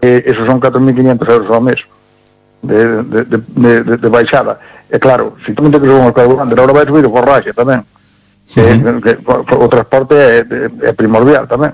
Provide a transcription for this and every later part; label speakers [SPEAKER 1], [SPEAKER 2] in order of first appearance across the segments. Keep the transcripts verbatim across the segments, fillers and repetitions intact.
[SPEAKER 1] eh, esos son catro mil quinientos euros ao mes de, de, de, de, de baixada. E claro, se tamén te que son os carburantes, agora vai subir o forraxe tamén. Uh-huh. que, que, o transporte é, é primordial tamén.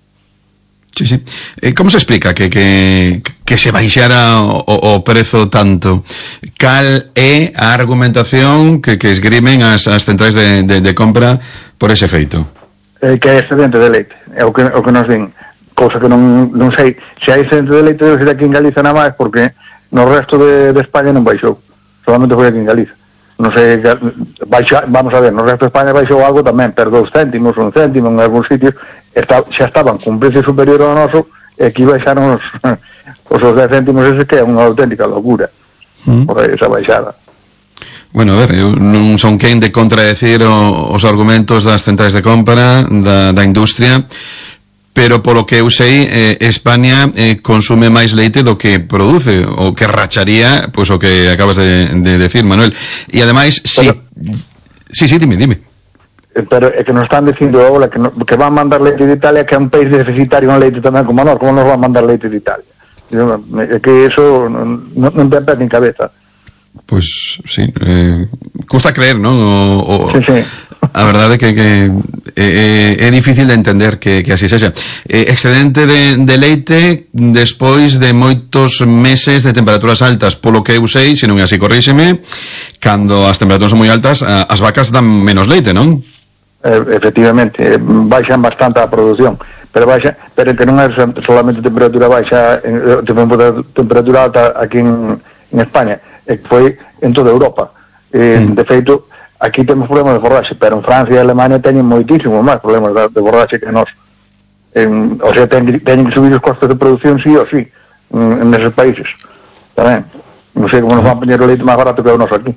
[SPEAKER 2] Sí, sí. Eh, como se explica que, que, que se baixara o, o prezo tanto? Cal é a argumentación que, que esgrimen as, as centrais de, de, de compra por ese feito?
[SPEAKER 1] Eh, que é excedente de leite, é o que, o que nos din, cousa que non, non sei, se hai excedente de leite debe ser aquí en Galiza nada máis, porque no resto de, de España non baixou, solamente foi aquí en Galiza. Non sei, baixo, vamos a ver, no resto de España baixou algo tamén, pero dous céntimos, un céntimo en algúns sitios, está, xa estaban con precio superior ao noso, e aquí baixaron os, os dez céntimos ese, que é unha auténtica locura, mm. por esa baixada.
[SPEAKER 2] Bueno, a ver, eu non son quen de contradecir o, os argumentos das centrais de compra, da, da industria, pero polo que eu sei, eh, España eh, consume máis leite do que produce, o que racharía, pois pues, o que acabas de, de decir, Manuel. E ademais, si... Sí, sí, dime, dime.
[SPEAKER 1] Pero é que nos están dicindo agora que, no, que van mandar leite de Italia, que é un país deficitario en leite tamén como nós, como nos van mandar leite de Italia? É que eso non, non ten pé nin cabeza.
[SPEAKER 2] Pois, sí, eh, custa creer, non? O, o,
[SPEAKER 1] sí, sí.
[SPEAKER 2] A verdade é que, que é, é difícil de entender que, que así sexa. Eh, excedente de, de leite despois de moitos meses de temperaturas altas, polo que eu sei, se non é así, corríxeme, cando as temperaturas son moi altas, as vacas dan menos leite, non?
[SPEAKER 1] Eh, efectivamente, baixan bastante a produción, pero baixa, pero que non é solamente temperatura baixa, temperatura alta aquí en, en España, é que foi en toda Europa. Eh, mm. De feito, aquí temos problemas de forraxe, pero en Francia e Alemania teñen moitísimos máis problemas de, de forraxe que nós. En, o sea, teñen, teñen que subir os costes de produción sí ou sí, en, en esos países. Tamén. Non sei como nos van a poñer o leite máis barato que o noso aquí.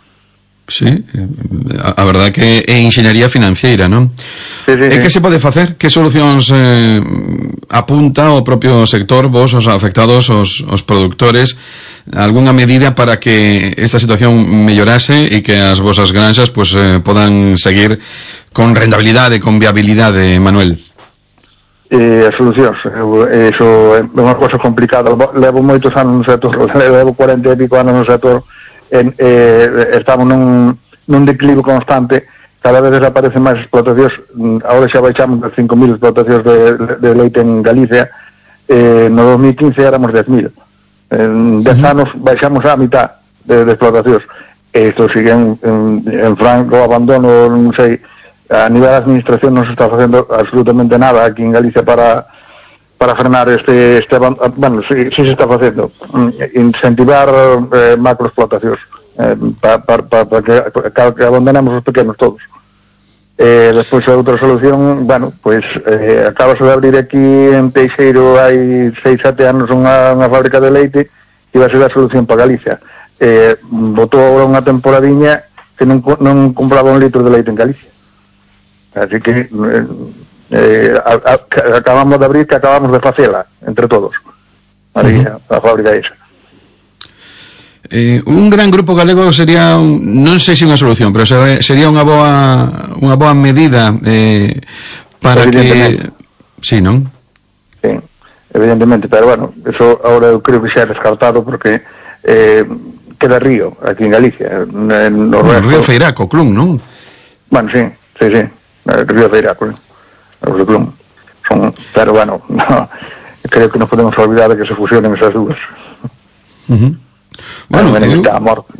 [SPEAKER 2] Sí, a, a verdade que é enxeñaría financiera, non?
[SPEAKER 1] Sí, sí,
[SPEAKER 2] e que
[SPEAKER 1] sí.
[SPEAKER 2] se pode facer? Que solucións eh, apunta o propio sector, vos, os afectados, os, os productores, algunha medida para que esta situación mellorase e que as vosas granxas pues, eh, podan seguir con rentabilidade, con viabilidade, Manuel?
[SPEAKER 1] Eh, as solucións, eso é unha cosa complicada. Levo moitos anos no sector, levo cuarenta e pico anos no sector, en, eh, estamos nun, nun declive constante, cada vez desaparecen máis explotacións, agora xa baixamos de cinco mil explotacións de, de leite en Galicia, eh, no dos mil quince éramos dez mil. En dez uh-huh. anos baixamos a mitad de, de explotacións. Isto sigue en, en, en franco abandono, non sei, a nivel da administración non se está facendo absolutamente nada aquí en Galicia para para frenar este, este bueno, sí, sí se está facendo, incentivar eh, macroexplotacións, eh, para pa, pa, pa que, que abandonemos os pequenos todos. Eh, despois a outra solución, bueno, pois eh, acabase de abrir aquí en Teixeiro hai seis, sete anos unha, unha fábrica de leite que iba a ser a solución para Galicia. Eh, botou agora unha temporadiña que non, non compraba un litro de leite en Galicia. Así que eh, eh, a, a, acabamos de abrir, que acabamos de facela entre todos. Aí, uh-huh. a, a fábrica esa.
[SPEAKER 2] Eh, un gran grupo galego sería un, non sei se unha solución, pero sería unha boa unha boa medida eh, para que sí, non?
[SPEAKER 1] Sí, evidentemente, pero bueno, eso ahora eu creo que xa é descartado porque eh, queda río aquí en Galicia, en, no
[SPEAKER 2] bueno,
[SPEAKER 1] resto...
[SPEAKER 2] Río Feiraco, Clun, non?
[SPEAKER 1] Bueno, sí, sí, sí, el Río Feiraco, ¿eh? Los de Clun son, pero bueno, no, creo que non podemos olvidar de que se fusionen esas dúas.
[SPEAKER 2] Uh-huh. Bueno,
[SPEAKER 1] bueno,
[SPEAKER 2] eu...
[SPEAKER 1] está morto.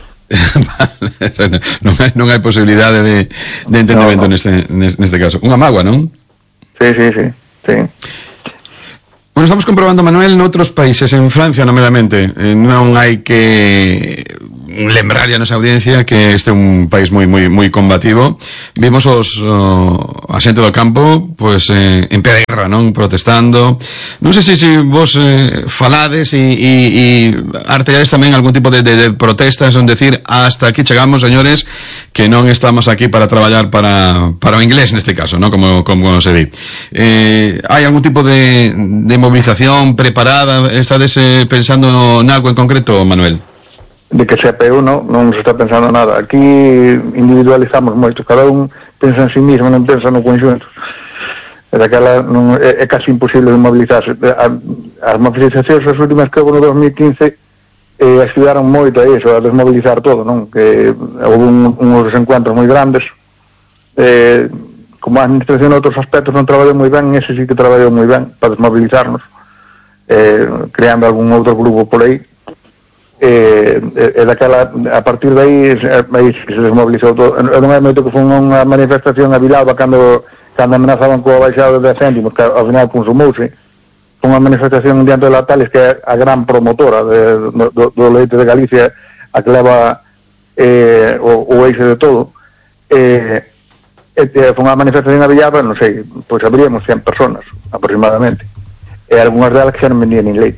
[SPEAKER 2] non hai non hai posibilidade de, de entendimento no, no. neste neste caso. Unha mágoa, non?
[SPEAKER 1] Sí, sí, sí, sí.
[SPEAKER 2] Bueno, estamos comprobando, Manuel, noutros países, en Francia, nomeadamente, eh, non hai que lembrar a nosa audiencia que este é un país moi moi moi combativo. Vimos os o, a xente do campo pois eh, en pé de guerra, non, protestando. Non sei se, se vos eh, falades e, e, e artellades tamén algún tipo de, de, de protestas, son decir, hasta aquí chegamos, señores, que non estamos aquí para traballar para para o inglés neste caso, non, como como se di. Eh, hai algún tipo de de movilización preparada? Estades eh, pensando en algo en concreto, Manuel?
[SPEAKER 1] De que sea P U, no, non se está pensando nada. Aquí individualizamos moito, cada un pensa en sí mismo, non pensa no conxunto. e daquela non, é, é casi imposible de mobilizarse. As movilizacións as últimas que houve no dos mil quince eh, axudaron moito a iso, a desmobilizar todo, non? Que houve un, uns encuentros moi grandes. Eh, como a administración en outros aspectos non traballou moi ben, ese sí que traballou moi ben para desmobilizarnos, eh, creando algún outro grupo por aí. E, e daquela, a partir de aí, aí se desmobilizou todo. Non é moito que foi unha manifestación a Villalba cando cando amenazaban coa baixada de céntimos, que ao final consumouse. Foi unha manifestación diante de Lactalis, que é a gran promotora de, do, do leite de Galicia, a que leva eh, o, o eixe de todo. Eh, eh, foi unha manifestación a Villalba, non sei, pois habríamos cien personas, aproximadamente. E algunhas delas que xa non vendían nin leite.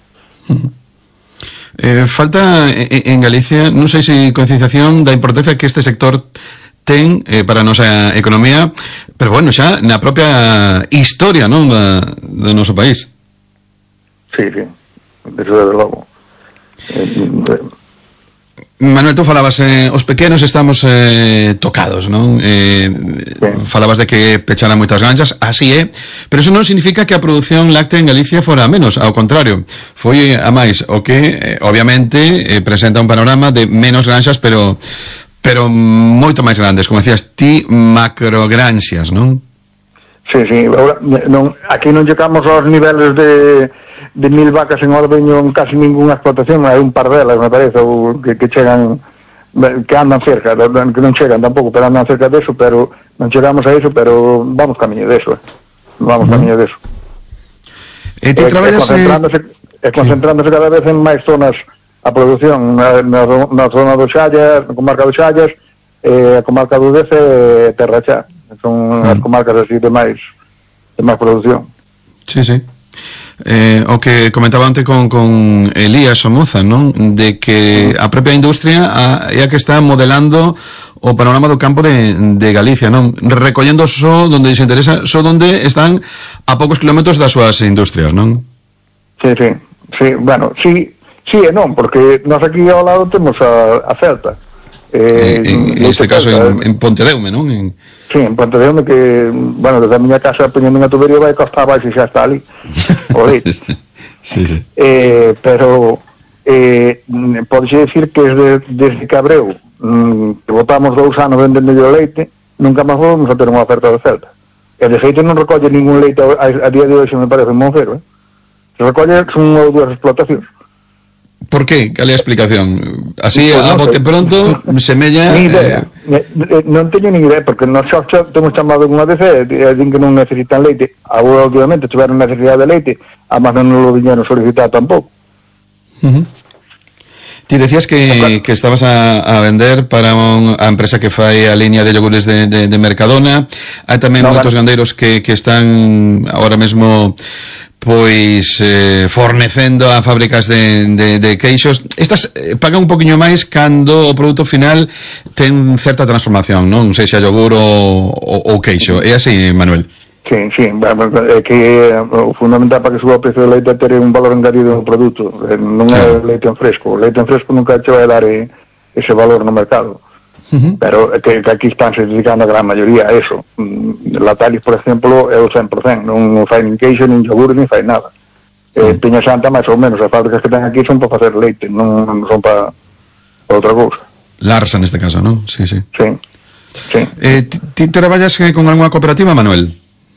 [SPEAKER 2] Eh, falta en Galicia, non sei se concienciación da importancia que este sector ten eh, para a nosa economía, pero bueno, xa na propia historia, non, da, do noso país.
[SPEAKER 1] Sí, sí, desde logo. Eh,
[SPEAKER 2] Manuel, tú falabas, eh, os pequenos estamos eh, tocados, non? Eh, sí. Falabas de que pecharan moitas granxas, así é, pero eso non significa que a produción láctea en Galicia fora menos, ao contrario, foi a máis, o que, eh, obviamente, eh, presenta un panorama de menos granxas, pero pero moito máis grandes, como decías ti, macrogranxas, non?
[SPEAKER 1] Sí, sí, ahora, non, aquí non chegamos aos niveles de, de mil vacas en ordeño en casi ninguna explotación, hai un par delas, me parece, ou que, que chegan, que andan cerca, que non chegan tampouco, pero andan cerca deso, pero non chegamos a eso, pero vamos camiño deso, eh. vamos uh-huh. camiño deso.
[SPEAKER 2] E ti traballas...
[SPEAKER 1] concentrándose, sí. concentrándose cada vez en máis zonas a produción, na, na, na zona do Xallas, na comarca do Xallas, eh, a comarca do Dece e Terra Xa. Son mm. as comarcas así de máis de máis produción.
[SPEAKER 2] Sí, sí. Eh, o que comentaba antes con, con Elías Somoza, non? De que a propia industria a, é a que está modelando o panorama do campo de, de Galicia, non? Recollendo só donde se interesa, só donde están a poucos kilómetros das súas industrias, non?
[SPEAKER 1] Sí, sí. Sí, bueno, sí, sí e non, porque nós aquí ao lado temos a, a Celta.
[SPEAKER 2] Eh, en, en este caso Celta, en, en Pontedeume, non? En...
[SPEAKER 1] Sí, en Pontedeume, que, bueno, desde a miña casa poñendo unha tubería vai costar abaixo e xa está ali.
[SPEAKER 2] Sí, sí.
[SPEAKER 1] Eh, pero eh, podexe decir que desde, desde Cabreu mm, que botamos dous anos vendendo o leite, nunca máis vamos a ter unha oferta de Celta. E de feito non recolle ningún leite a, a día de hoxe, me parece, en Monfero, eh? Se recolle son ou dúas explotacións.
[SPEAKER 2] Por qué? ¿Cal é a explicación? Así, pues, a bote pronto, semella...
[SPEAKER 1] Ni idea. Eh... Non teño ni idea, porque nós xa temos chamado unha vez e din que non necesitan leite. Agora, obviamente, tiveron necesidade de leite, a máis non lo viñeron solicitar tampouco.
[SPEAKER 2] Uh-huh. Ti decías que, que estabas a, a vender para un, a empresa que fai a línea de yogures de, de, de Mercadona. Hai tamén no, moitos vale. gandeiros que, que están ahora mesmo pois eh, fornecendo a fábricas de, de, de queixos. Estas eh, pagan un poquinho máis cando o produto final ten certa transformación, non? Sexa yogur ou, ou, ou queixo. É así, Manuel?
[SPEAKER 1] Sí, sí, é que o fundamental para que suba o precio do leite é ter un valor engadido no produto, non é claro. leite en fresco. O leite en fresco nunca che vai dar ese valor no mercado. Uh-huh. Pero que, que aquí están se dedicando a gran maioría a eso. Lactalis, por exemplo, é o cen por cento, non fai nin queixo, nin yogur, nin fai nada. Uh-huh. Eh, Piña Santa, máis ou menos, as fábricas que ten aquí son para facer leite, non, non son para, para outra cousa.
[SPEAKER 2] Larsa neste caso, non? Sí, sí.
[SPEAKER 1] Sí, sí.
[SPEAKER 2] Eh, ti traballas con algunha cooperativa, Manuel?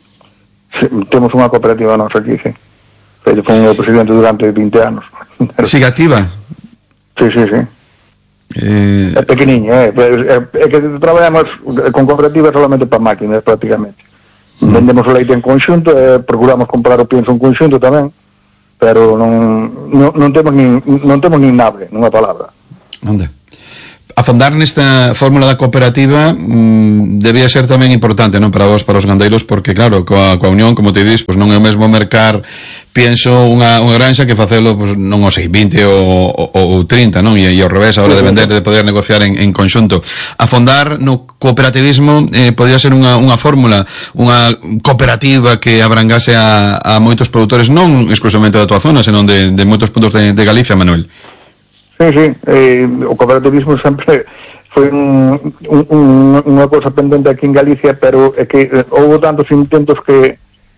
[SPEAKER 1] Sí, temos unha cooperativa nosa aquí, sí. Eu fui o presidente durante vinte anos.
[SPEAKER 2] Sigue activa?
[SPEAKER 1] Sí, sí, sí.
[SPEAKER 2] Eh...
[SPEAKER 1] É pequeniña, é, é, é que traballamos con cooperativas solamente para máquinas, prácticamente. Mm. Vendemos o leite en conxunto, e procuramos comprar o pienso en conxunto tamén, pero non, non, non temos nin, non temos nin nave, nunha palabra.
[SPEAKER 2] Onde? Afondar nesta fórmula da cooperativa mmm, debía ser tamén importante, non, para vos, para os gandeiros, porque claro, coa, coa unión, como te dis, pois non é o mesmo mercar, pienso, unha, unha granxa que facelo, pois, non o sei, vinte ou, ou, ou trinta, non? E, e ao revés, a hora de vender, de poder negociar en, en conxunto. Afondar no cooperativismo eh, podía ser unha, unha fórmula, unha cooperativa que abrangase a, a moitos produtores, non exclusivamente da tua zona, senón de, de moitos puntos de, de Galicia, Manuel.
[SPEAKER 1] Sí, sí, eh, o cooperativismo sempre foi un, un, un, unha cosa pendente aquí en Galicia, pero é que eh, houve tantos intentos que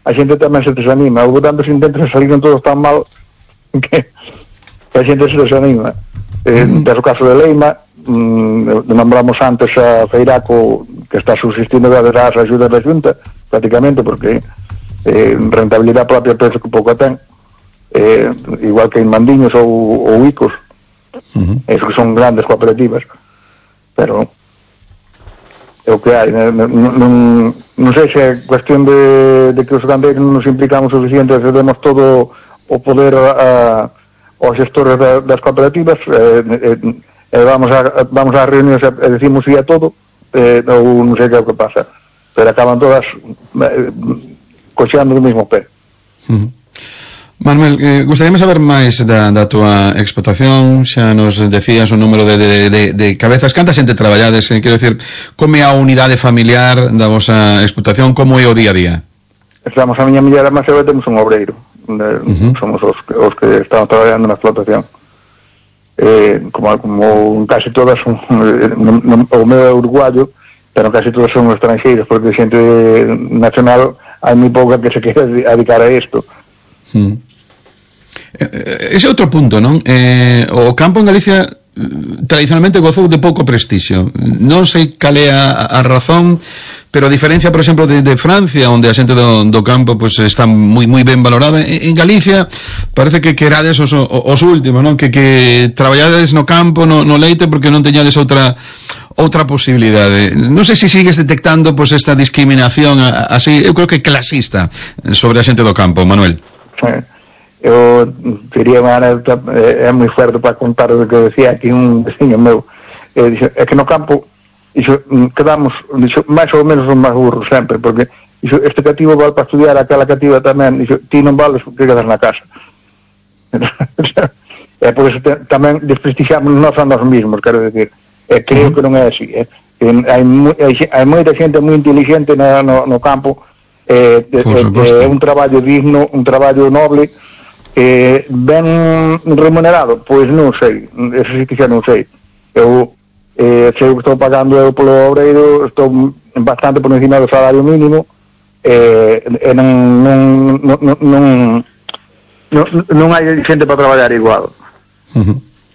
[SPEAKER 1] a xente tamén se desanima. Houve tantos intentos e saliron todos tan mal que a xente se desanima. Eh, mm. Tens o caso de Leima, mm, nombramos antes a Feiraco, que está subsistindo gracias ás axudas da Xunta, prácticamente, porque eh, rentabilidade propia penso que pouco ten, eh, igual que en Mandiños ou, ou Icos, uh-huh. esos que son grandes cooperativas, pero é o que hai. Non, non, non sei se é cuestión de, de que os gandeiros non nos implicamos suficiente e cedemos todo o poder a, a, aos gestores da, das cooperativas, eh, eh, eh, vamos a vamos a reunións e decimos sí a todo, eh, ou non sei que é o que pasa, pero acaban todas eh, coxeando do mesmo pé.
[SPEAKER 2] Uh-huh. Manuel, eh, gustaríame saber máis da, da tua explotación. Xa nos decías o número de, de, de, de cabezas. Canta xente traballades? Eh, quero decir, como é a unidade familiar da vosa explotación? Como é o día a día?
[SPEAKER 1] Estamos a miña muller e máis eu temos un obreiro. Uh-huh. Somos os, os que estamos traballando na explotación. Eh, como, como casi todas son, no, no, o meu é uruguayo, pero casi todas son estranxeiros, porque xente nacional hai moi pouca que se quere dedicar a isto.
[SPEAKER 2] Hmm. Ese é outro punto, non? Eh, o campo en Galicia tradicionalmente gozou de pouco prestixio. Non sei cal é a, a razón, pero a diferencia, por exemplo, de, de Francia, onde a xente do, do campo pues, está moi moi ben valorada, en Galicia parece que querades os, os últimos, non? Que, que traballades no campo, no, no leite, porque non teñades outra outra posibilidade. Non sei se sigues detectando pues, esta discriminación así, eu creo que clasista sobre a xente do campo, Manuel.
[SPEAKER 1] Eu diría unha anécdota, é moi fuerte para contar o que decía aquí un veciño meu, é, dixo, é que no campo dixo, quedamos dixo, máis ou menos os máis burros sempre, porque dixo, este cativo vale para estudiar, aquela cativa tamén, dixo, ti non vales porque quedas na casa. É por iso te, tamén desprestixiamos nós a nós mesmos, quero decir, é, creo que non é así, é, hai, hai, hai moita xente moi inteligente no, no, no campo. É, é, é un traballo digno, un traballo noble, eh, ben remunerado, pois non sei, eso sí que xa non sei. Eu eh, sei que estou pagando eu polo obreiro, estou bastante por encima do salario mínimo, eh, e non non non non non, non hai xente para traballar igual.
[SPEAKER 2] Uh-huh.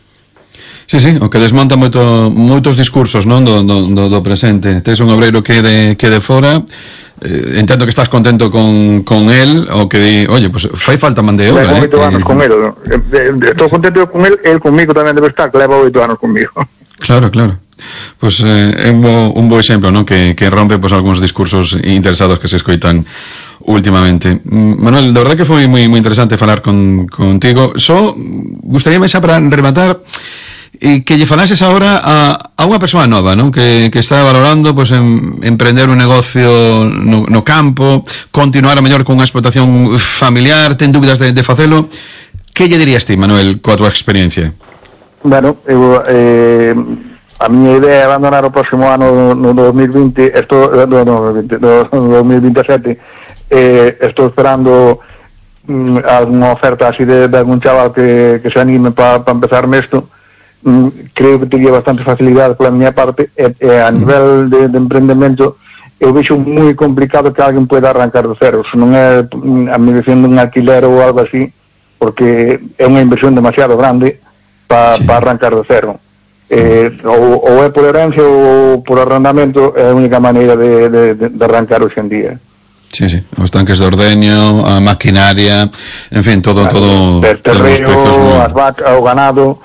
[SPEAKER 2] Sí, sí, o que desmonta moito, moitos discursos, non, do, do, do presente. Tes un obreiro que de, que de fora, eh, entendo que estás contento con, con él, o que di, oye, pues fai falta man de obra,
[SPEAKER 1] leva oito
[SPEAKER 2] eh,
[SPEAKER 1] anos
[SPEAKER 2] eh,
[SPEAKER 1] con él, estou contento con él, él conmigo tamén debe estar, que leva oito anos conmigo.
[SPEAKER 2] Claro, claro. Pues eh, é un bo, un bo exemplo, non, que, que rompe pues algúns discursos interesados que se escoitan últimamente. Manuel, de verdad que foi moi moi interesante falar con, contigo. Só gustaríame xa para rematar e que lle falases agora a, a unha persoa nova, non? Que, que está valorando pues, en, emprender un negocio no, no campo, continuar a mellor con unha explotación familiar, ten dúbidas de, de facelo. Que lle dirías ti, Manuel, coa tua experiencia?
[SPEAKER 1] Bueno, eu, eh, a miña idea é abandonar o próximo ano no dos mil vinte, estou, no, no, no dos mil veintisiete, eh, estou esperando mm, alguna oferta así de, de algún chaval que, que se anime para pa empezar nesto. Creo que teria bastante facilidade pola miña parte e, e a nivel de, de emprendemento eu vexo moi complicado que alguén poida arrancar do cero, se non é a medición dun alquiler ou algo así, porque é unha inversión demasiado grande para sí. pa arrancar do cero, eh, ou, ou é por herencia ou por arrendamento, é a única maneira de, de, de arrancar hoxe en día.
[SPEAKER 2] Sí, sí, os tanques de ordeño, a maquinaria, en fin, todo, todo,
[SPEAKER 1] ter, terreno, muy... as vacas, o ganado,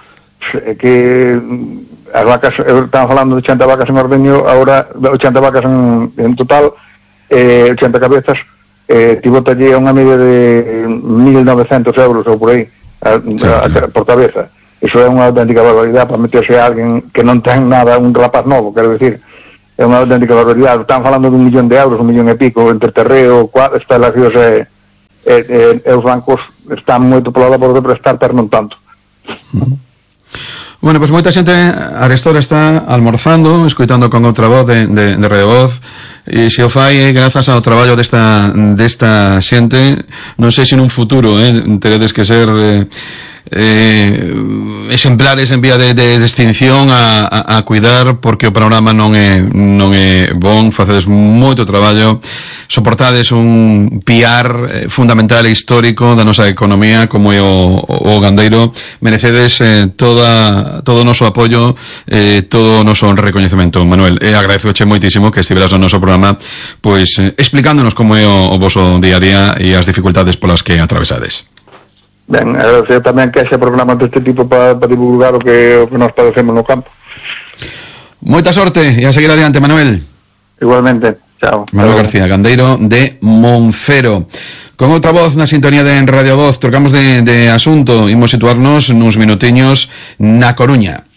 [SPEAKER 1] que as vacas, están falando de ochenta vacas en ordeño, agora ochenta vacas en, en total, eh, ochenta cabezas, eh, tivo talle unha media de mil novecentos euros ou por aí, a, a, a, por cabeza. Iso é unha auténtica barbaridade para meterse a alguén que non ten nada, un rapaz novo, quero decir, é unha auténtica barbaridade. Están falando de un millón de euros, un millón e pico, entre terreo, instalacións e, e, e, e os bancos están moito polo lado por prestar, pero non tanto.
[SPEAKER 2] Uh-huh. Bueno, pois pues moita xente arestora está almorzando, escoitando con outra voz de, de, de Radio Voz, e se o fai grazas ao traballo desta, desta xente. Non sei se nun futuro eh, teredes que ser eh, eh, exemplares en vía de, de, de extinción a, a, a cuidar, porque o panorama non é, non é bon. Facedes moito traballo, soportades un piar eh, fundamental e histórico da nosa economía como é o, o, o gandeiro. Merecedes eh, toda, todo o noso apoio, eh, todo o noso recoñecemento, Manuel. E agradezoche moitísimo que estiveras no noso programa, pois eh, explicándonos como é o, o voso día a día e as dificultades polas que atravesades.
[SPEAKER 1] Ben, agradecer tamén que haxe programas deste tipo para pa divulgar o que, o que nos padecemos no campo.
[SPEAKER 2] Moita sorte e a seguir adiante, Manuel.
[SPEAKER 1] Igualmente, chao.
[SPEAKER 2] Manuel García, gandeiro de Monfero. Con outra voz na sintonía de en Radio Voz, trocamos de, de asunto, imos situarnos nuns minutiños na Coruña.